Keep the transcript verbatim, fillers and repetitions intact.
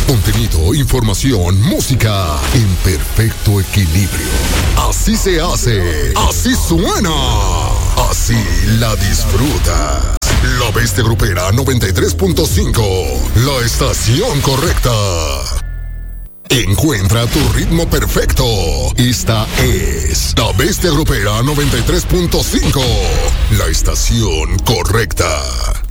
Contenido, información, música en perfecto equilibrio. Así se hace, así suena, así la disfrutas. La Bestia Grupera noventa y tres punto cinco, la estación correcta. Encuentra tu ritmo perfecto. Esta es La Bestia Grupera noventa y tres punto cinco, la estación correcta.